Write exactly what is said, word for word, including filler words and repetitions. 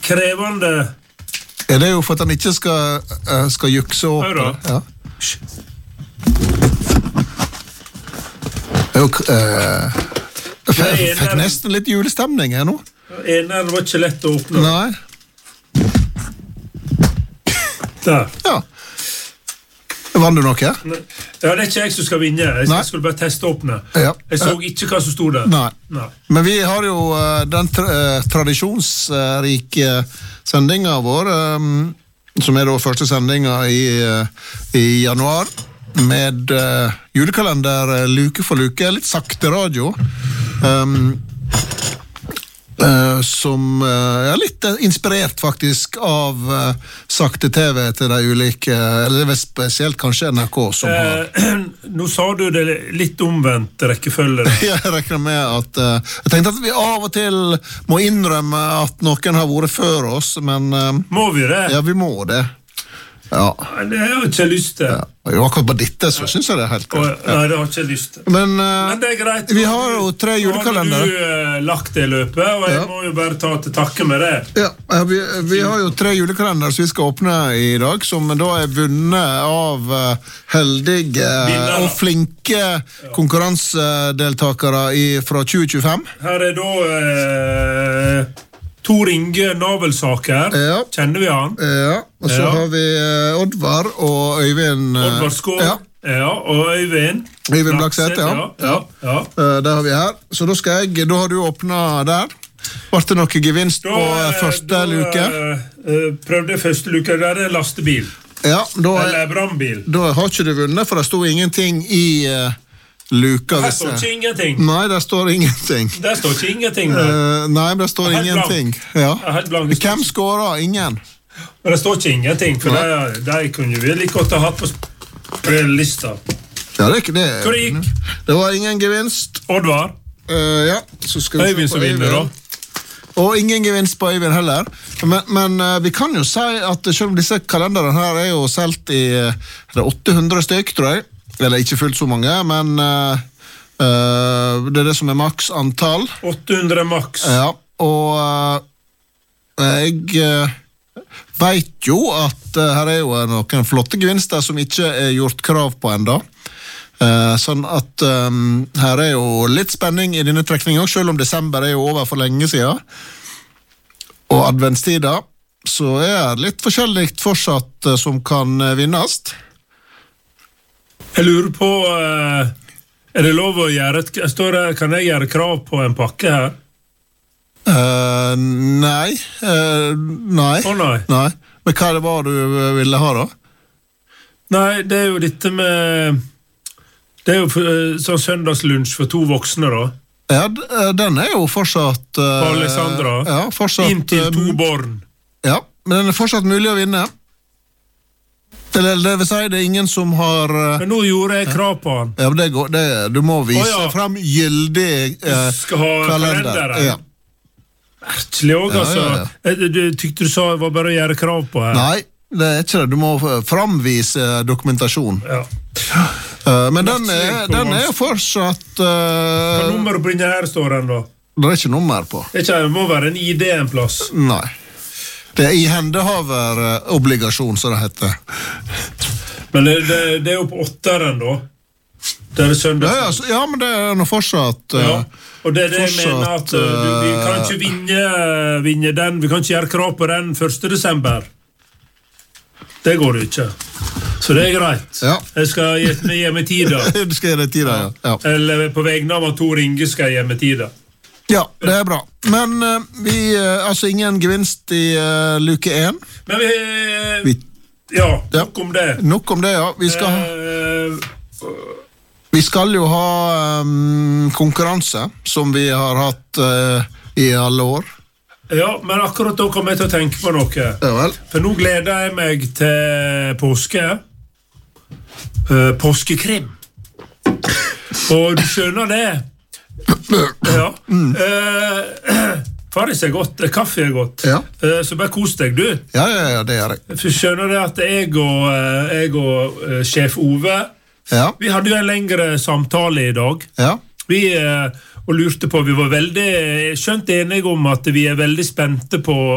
krevende. Ja, det er jo for at han ikke skal, uh, skal jukse opp. Hør da. Ja. Det er jo... Uh, jeg fikk nesten litt julestemning her nå. Eneren var ikke lett å åpne. Nei. Der. Ja. Vann du noe? Ja, det er ikke jeg som skal vinne. Jeg Nei. skulle bare teste åpne. Ja. Jeg så ikke hva som stod der. Nei. Nei. Men vi har jo uh, den tra uh, tradisjonsrike sendinga vår, um, som er da første sendinga i, uh, i januar, med uh, julekalender uh, luke for luke, litt sakte radio. Um, Uh, som uh, er litt uh, inspirert faktisk av uh, sakte T V til de ulike, eller det er spesielt kanskje N R K som har... Eh, nå sa du det litt omvendt rekkefølge. Jeg regner med at uh, jeg tenkte at vi av og til må innrømme at noen har vært før oss, men... Uh, må vi det? Ja, vi må det. Ja. Det har jeg ikke lyst til. Ja. Jo, akkurat på dette så synes jeg det er helt greit. Ja. Nei, det har jeg ikke lyst til. Men, uh, Men det er greit. Vi har jo tre julekalender. Nå har du uh, lagt det løpet, og jeg ja. må jo bare ta til takke med det. Ja, vi, vi har jo tre julekalender som vi skal åpne i dag, som da er vunnet av uh, heldige uh, og flinke ja. konkurransedeltakere i, fra tjue tjuefem. Her er da... Uh, Tor Inge Navelsaker, ja. Kjenner vi han? Ja, og så ja. har vi uh, Oddvar og Øyvind uh, Oddvar Skål, ja. ja, og Øyvind Øyvind Blakseth, ja, ja, ja, ja. Uh, det har vi her, så da skal jeg, da har du åpnet der. Var det noe gevinst da, på uh, første da, luke? Uh, prøvde første luke, der er lastebil. Ja, da, eller brannbil. Da har ikke du vunnet, for det stod ingenting i... Uh, Luka, der står ikke ingenting. Nei, der står ingenting. Der står ikke ingenting der. Uh, nei, der står ingenting. Ja. Hvem skårer? Ingen. Men det står ikke ingenting, for det, det kunne vi like godt ha hatt på spillelista. Ja, det, det, Hvor det gikk? Det var ingen gevinst. Oddvar? Uh, ja. Så skal vi Øyvind som vinner, da. Og ingen gevinst på Øyvind heller. Men, men uh, vi kan jo si at selv om disse kalenderne her er jo solgt i uh, åtte hundre stykk, tror jeg. Eller ikke fullt så mange, men uh, uh, det er det som er maks antall. åtte hundre maks. Ja, og uh, jeg uh, vet jo at uh, her er jo noen flotte gevinster som ikke er gjort krav på enda. Uh, sånn at um, her er jo litt spenning i denne trekningen, selv om desember er jo over for lenge siden. Og adventstida, så er det litt forskjellig fortsatt uh, som kan uh, vinnes. Jeg lurer på, uh, er det lov å gjøre et, står det, kan jeg gjøre krav på en pakke her? Uh, nei, uh, nei. Å oh, nei. Nei. Men hva det var du ville ha da? Nei, det er jo dette med, det er jo uh, sånn søndagslunsj for to voksne da. Ja, den er jo fortsatt... Uh, på Alessandra? Ja, fortsatt... Inntil to born. Ja, men den er fortsatt mulig å vinne. Eller det vil si, det er ingen som har... Uh, men nå gjorde jeg krav på han. Ja, men det går, det, du må vise oh, ja. frem gyldig uh, du skal ha kalender. kalender ja. Merkelig også, altså. Ja, ja, ja. Du tykte du sa det var bare å gjøre krav på her. Nei, det er ikke det. Du må framvise dokumentasjon. Ja. Uh, men den er, den er fortsatt... Uh, Hva nummer på denne her står den da? Det er ikke nummer på. Det, ikke, det må være en I D en plass. Nei. Det er i hendehaver-obligasjon, som det heter. Men det, det, det er jo på åtteren da. Det er det søndag. Ja, ja, ja, men det er nå fortsatt... Uh, ja, og det er det fortsatt, jeg mener at uh, du, vi kan ikke vinne, vinne den, vi kan ikke gjøre krav på den første desember. Det går det ikke. Så det er greit. Ja. Jeg skal gi, gi meg tida. Du skal gi deg tida, ja. ja. Eller på vegne av Tor Inge skal jeg gi meg tida. Ja, det er bra. Men uh, vi, uh, altså ingen gevinst i uh, luke én. Men vi, vi ja, nok om det. Nok om det, ja. Vi skal, uh, vi skal jo ha um, konkurranse, som vi har hatt uh, i alle år. Ja, men akkurat da kommer jeg til å tenke på noe. Ja, vel. For nå gleder jeg meg til påske. Uh, påskekrim. Og du skjønner det. Ja. Mm. Uh, Faris er godt, kaffe er godt. Ja. Uh, så bare kos deg, du. Ja, ja, ja, det gjør jeg. For skjønner det at jeg og, uh, jeg og uh, sjef Ove, ja. Vi hadde jo en lengre samtale i dag. Ja. Vi uh, og lurte på, vi var veldig skjønt enige om at vi er veldig spente på